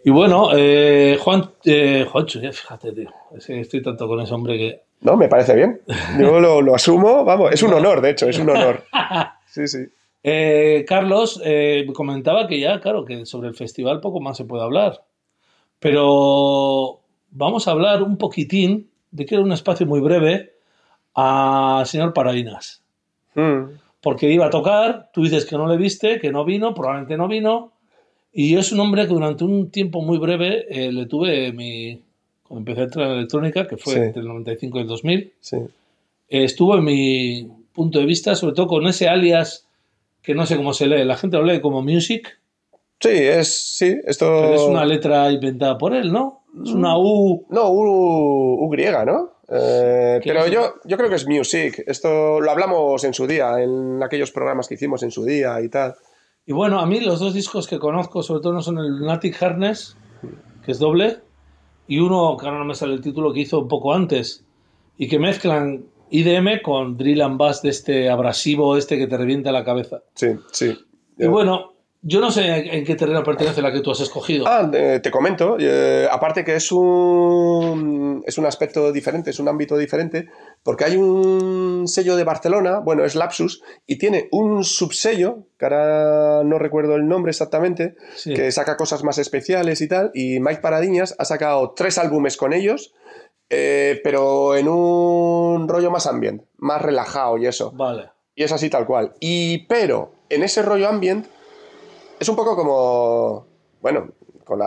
Y bueno, Juancho, fíjate, tío, es que estoy tanto con ese hombre que... No, me parece bien. Yo lo asumo, vamos, es un honor, de hecho, es un honor. Sí, sí. Carlos comentaba que ya, claro, que sobre el festival poco más se puede hablar. Pero vamos a hablar un poquitín, de que era un espacio muy breve, al señor Paradinas. Porque iba a tocar, tú dices que no le viste, que no vino, probablemente no vino. Y es un hombre que durante un tiempo muy breve le tuve cuando empecé a entrar en la electrónica, que fue entre el 95 y el 2000, estuvo en mi punto de vista, sobre todo con ese alias que no sé cómo se lee. La gente lo lee como Music. Sí, esto... Pero es una letra inventada por él, ¿no? Es una U... No, U griega, ¿no? Pero yo creo que es Music. Esto lo hablamos en su día, en aquellos programas que hicimos en su día y tal. Y bueno, a mí los dos discos que conozco, sobre todo, no son el Lunatic Harness, que es doble, y uno, que ahora no me sale el título, que hizo un poco antes, y que mezclan IDM con drill and bass de este abrasivo que te revienta la cabeza. Sí. Y bueno, yo no sé en qué terreno pertenece la que tú has escogido. Te comento. Aparte que es un aspecto diferente, es un ámbito diferente, porque hay un sello de Barcelona, bueno, es Lapsus, y tiene un subsello, que ahora no recuerdo el nombre exactamente, que saca cosas más especiales y tal, y Mike Paradinas ha sacado 3 álbumes con ellos, pero en un rollo más ambient, más relajado y eso. Vale. Y es así tal cual. Pero en ese rollo ambient es un poco como, bueno, con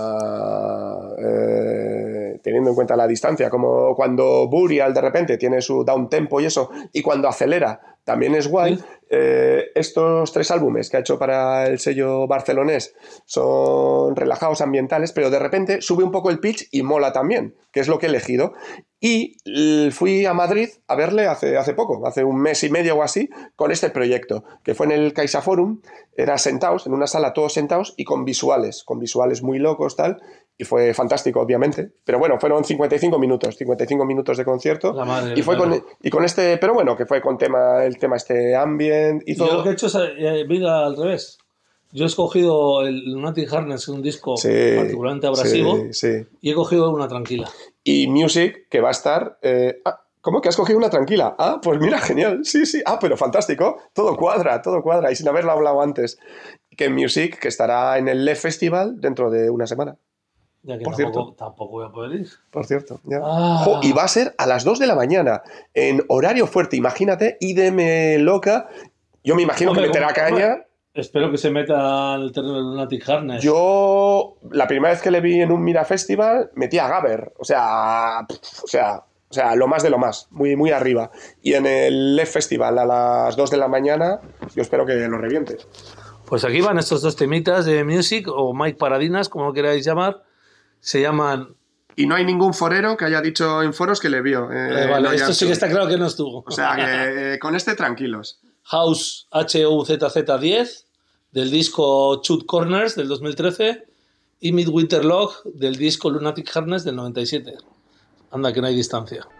teniendo en cuenta la distancia, como cuando Burial de repente tiene su down tempo y eso, y cuando acelera también es guay. ¿Sí? Estos 3 álbumes que ha hecho para el sello barcelonés son relajados, ambientales, pero de repente sube un poco el pitch y mola también, que es lo que he elegido. Y fui a Madrid a verle hace poco, hace un mes y medio o así, con este proyecto, que fue en el CaixaForum. Era sentados, en una sala todos sentados y con visuales muy locos, tal, y fue fantástico, obviamente. Pero bueno, fueron 55 minutos de concierto. La madre, y fue con este, pero bueno, que fue con el tema este ambient. Yo lo que he hecho es vida al revés. Yo he escogido el Lunatic Harness, un disco particularmente abrasivo, y he cogido una tranquila. Y Music, que va a estar... ¿Cómo que has cogido una tranquila? Pues mira, genial. Sí. Pero fantástico. Todo cuadra. Y sin haberlo hablado antes. Que Music, que estará en el LEF Festival dentro de una semana. Ya que tampoco voy a poder ir. Por cierto, ya. Y va a ser a las 2 de la mañana, en horario fuerte. Imagínate, IDM loca. Yo me imagino que meterá caña. Espero que se meta al terreno del Lunatic Harness. Yo, la primera vez que le vi en un Mira Festival, metí a Gaber. O sea, lo más de lo más. Muy, muy arriba. Y en el LEF Festival a las 2 de la mañana, yo espero que lo reviente. Pues aquí van estos 2 temitas de Music, o Mike Paradinas, como lo queráis llamar. Se llaman... Y no hay ningún forero que haya dicho en foros que le vio. Vale, no, esto sí que está claro que no estuvo. O sea, que con tranquilos. House HUZZ10, del disco Shoot Corners del 2013, y Midwinter Log del disco Lunatic Harness del 97. Anda, que no hay distancia.